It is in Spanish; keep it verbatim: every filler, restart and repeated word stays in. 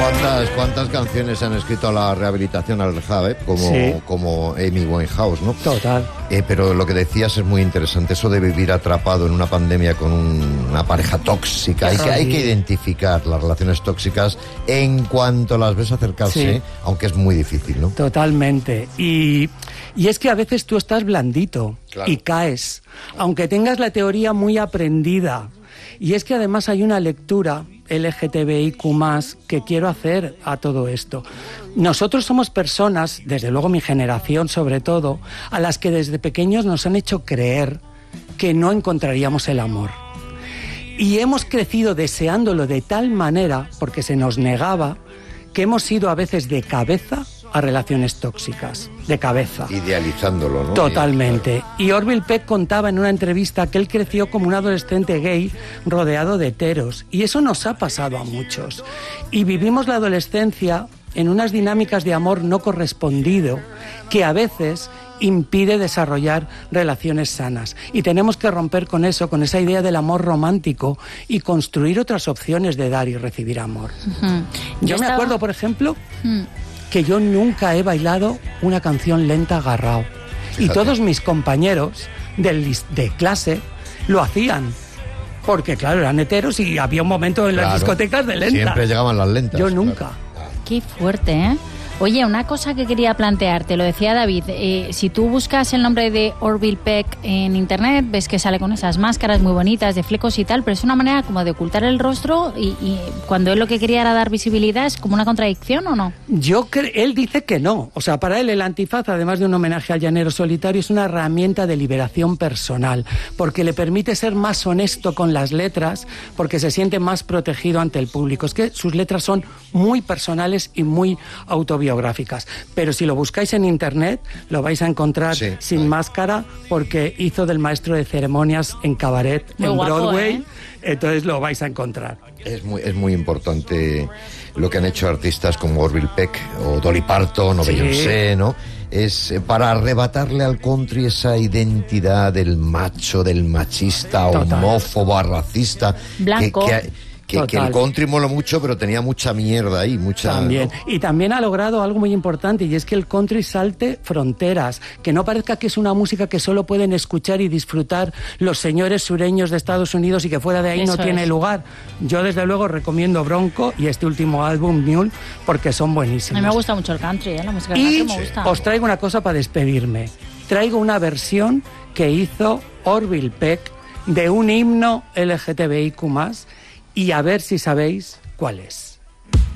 ¿Cuántas, cuántas canciones han escrito a la rehabilitación al rehab, eh? como, sí. como Amy Winehouse, ¿no? Total. Eh, pero lo que decías es muy interesante, eso de vivir atrapado en una pandemia con un, una pareja tóxica. Hay que, hay que identificar las relaciones tóxicas en cuanto las ves acercarse, sí. aunque es muy difícil, ¿no? Totalmente. Y, y es que a veces tú estás blandito claro. y caes, aunque tengas la teoría muy aprendida. Y es que además hay una lectura L G T B I Q más, que quiero hacer a todo esto. Nosotros somos personas, desde luego mi generación sobre todo, a las que desde pequeños nos han hecho creer que no encontraríamos el amor. Y hemos crecido deseándolo de tal manera, porque se nos negaba, que hemos ido a veces de cabeza a relaciones tóxicas, de cabeza. Idealizándolo, ¿no? Totalmente. Y Orville Peck contaba en una entrevista que él creció como un adolescente gay rodeado de heteros. Y eso nos ha pasado a muchos. Y vivimos la adolescencia en unas dinámicas de amor no correspondido que a veces impide desarrollar relaciones sanas. Y tenemos que romper con eso, con esa idea del amor romántico y construir otras opciones de dar y recibir amor. Uh-huh. Yo, Yo me estaba... acuerdo, por ejemplo... Uh-huh. que yo nunca he bailado una canción lenta agarrado. Fíjate. Y todos mis compañeros de, de clase lo hacían. Porque, claro, eran heteros y había un momento en claro. las discotecas de lenta. Siempre llegaban las lentas. Yo nunca. Claro. Qué fuerte, ¿eh? Oye, una cosa que quería plantearte, lo decía David, eh, si tú buscas el nombre de Orville Peck en internet, ves que sale con esas máscaras muy bonitas de flecos y tal, pero es una manera como de ocultar el rostro y, y cuando él lo que quería era dar visibilidad, ¿es como una contradicción o no? Yo cre- él dice que no, o sea, para él el antifaz, además de un homenaje al llanero solitario, es una herramienta de liberación personal, porque le permite ser más honesto con las letras, porque se siente más protegido ante el público. Es que sus letras son muy personales y muy autobiográficas. biográficas, pero si lo buscáis en internet lo vais a encontrar sí, sin ahí. máscara porque hizo del maestro de ceremonias en cabaret muy en guapo, Broadway, ¿eh? Entonces lo vais a encontrar. Es muy, es muy importante lo que han hecho artistas como Orville Peck o Dolly Parton o sí. Beyoncé, ¿no? Es para arrebatarle al country esa identidad del macho, del machista, total. homófobo, racista, blanco. Que, que, Que, que el country mola mucho, pero tenía mucha mierda ahí, mucha... También. ¿no? Y también ha logrado algo muy importante, y es que el country salte fronteras, que no parezca que es una música que solo pueden escuchar y disfrutar los señores sureños de Estados Unidos y que fuera de ahí Eso no tiene es. lugar. Yo, desde luego, recomiendo Bronco y este último álbum, Mule, porque son buenísimos. A mí me gusta mucho el country, ¿eh? La música y country me gusta. Os traigo una cosa para despedirme. Traigo una versión que hizo Orville Peck de un himno L G T B I Q más, y a ver si sabéis cuál es.